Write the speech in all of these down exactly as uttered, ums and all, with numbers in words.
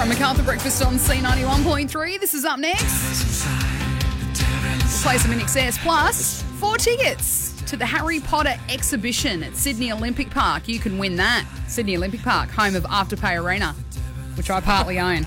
From MacArthur Breakfast on C ninety-one point three. This is up next. We'll play some In Excess. Plus, four tickets to the Harry Potter exhibition at Sydney Olympic Park. You can win that. Sydney Olympic Park, home of Afterpay Arena, which I partly own.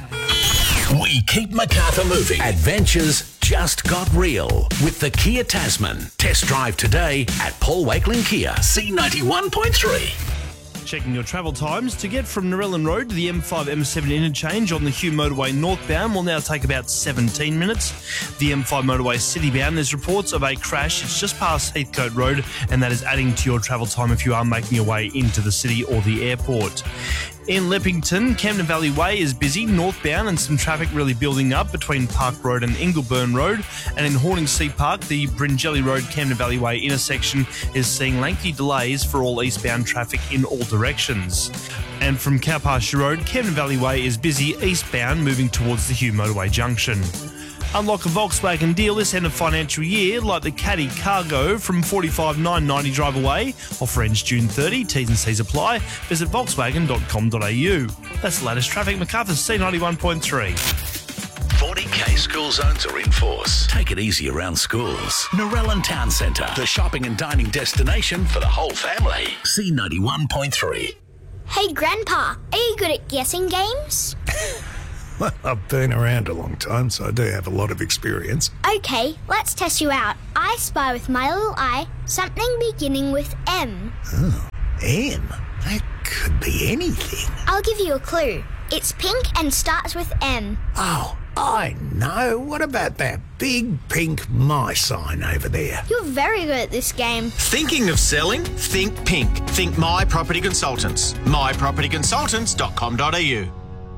We keep MacArthur moving. Adventures just got real with the Kia Tasman. Test drive today at Paul Wakelin Kia, C ninety-one point three. Checking your travel times. To get from Narellan Road to the M five M seven interchange on the Hume Motorway northbound will now take about seventeen minutes. The M five Motorway citybound, there's reports of a crash. It's just past Heathcote Road, and that is adding to your travel time if you are making your way into the city or the airport. In Leppington, Camden Valley Way is busy northbound and some traffic really building up between Park Road and Ingleburn Road. And in Horningsea Park, the Bringelly Road Camden Valley Way intersection is seeing lengthy delays for all eastbound traffic in all directions. And from Cowpasture Road, Camden Valley Way is busy eastbound moving towards the Hume Motorway junction. Unlock a Volkswagen deal this end of financial year, like the Caddy Cargo from forty-five thousand nine hundred ninety drive away. Offer ends June thirtieth. T's and C's apply. Visit volkswagen dot com dot a u. That's the latest traffic. MacArthur C ninety-one point three. forty K school zones are in force. Take it easy around schools. Narellan Town Centre, the shopping and dining destination for the whole family. C ninety-one point three. Hey, Grandpa, are you good at guessing games? Well, I've been around a long time, so I do have a lot of experience. Okay, let's test you out. I spy with my little eye something beginning with M. Oh, M? That could be anything. I'll give you a clue. It's pink and starts with M. Oh, I know. What about that big pink my sign over there? You're very good at this game. Thinking of selling? Think pink. Think My Property Consultants. my property consultants dot com dot a u.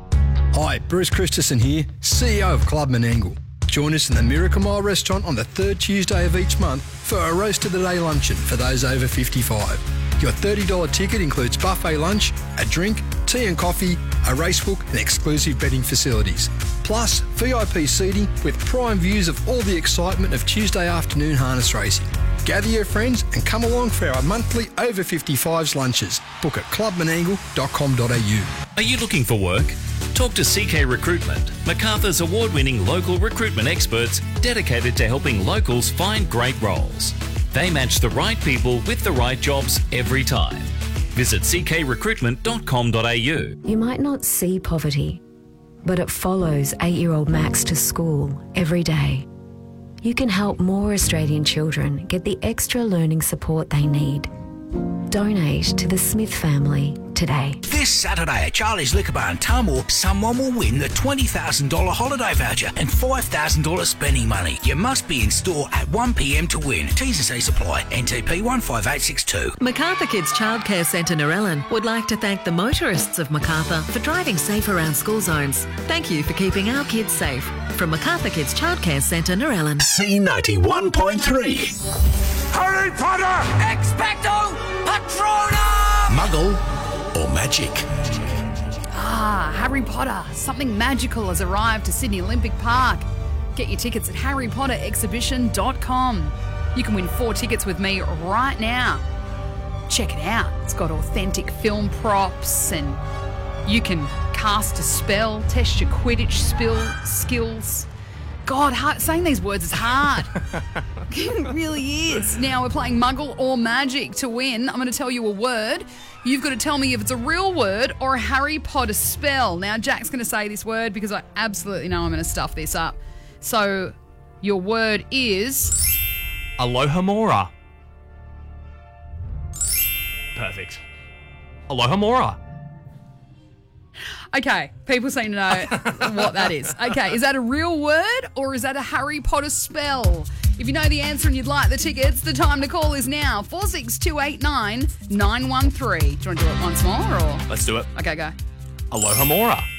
Hi, Bruce Christensen here, C E O of Club Menangle. Join us in the Miracle Mile restaurant on the third Tuesday of each month for a roast of the day luncheon for those over fifty-five. Your thirty dollars ticket includes buffet lunch, a drink, tea and coffee, a racebook and exclusive betting facilities. Plus, V I P seating with prime views of all the excitement of Tuesday afternoon harness racing. Gather your friends and come along for our monthly over fifty-fives lunches. Book at club menangle dot com dot a u. Are you looking for work? Talk to C K Recruitment, MacArthur's award-winning local recruitment experts dedicated to helping locals find great roles. They match the right people with the right jobs every time. Visit c k recruitment dot com dot a u. You might not see poverty, but it follows eight-year-old Max to school every day. You can help more Australian children get the extra learning support they need. Donate to the Smith family today. This Saturday at Charlie's Liquor Bar in Tullamore, someone will win the twenty thousand dollars holiday voucher and five thousand dollars spending money. You must be in store at one p m to win. T's and C's apply. N T P one five eight six two. MacArthur Kids Childcare Centre Narellan would like to thank the motorists of MacArthur for driving safe around school zones. Thank you for keeping our kids safe. From MacArthur Kids Childcare Centre Narellan. C ninety-one point three. Harry Potter! Expecto Patronum! Muggle or magic? Ah, Harry Potter. Something magical has arrived to Sydney Olympic Park. Get your tickets at harry potter exhibition dot com. You can win four tickets with me right now. Check it out. It's got authentic film props and you can cast a spell, test your Quidditch spill skills. God, hard, saying these words is hard. It really is. Now we're playing Muggle or Magic to win. I'm going to tell you a word. You've got to tell me if it's a real word or a Harry Potter spell. Now, Jack's going to say this word because I absolutely know I'm going to stuff this up. So, your word is... Alohomora. Perfect. Alohomora. Okay, people seem to know what that is. Okay, is that a real word or is that a Harry Potter spell? If you know the answer and you'd like the tickets, the time to call is now. four six two eight nine nine one three. Do you want to do it once more or? Let's do it. Okay, go. Alohomora.